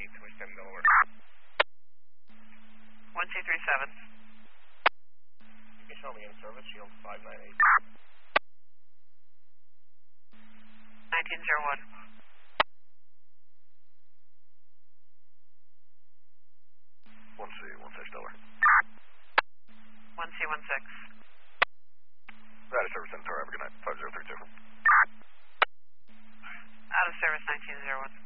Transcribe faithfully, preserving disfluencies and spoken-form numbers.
eight, twenty-seven Delaware. one two three seven. You can show me in service, Shield five nine eight. nineteen zero one. one C, one six Delaware. one C one six. Out of service, Centaur, have a good night. five zero three two. Out of service nineteen zero one.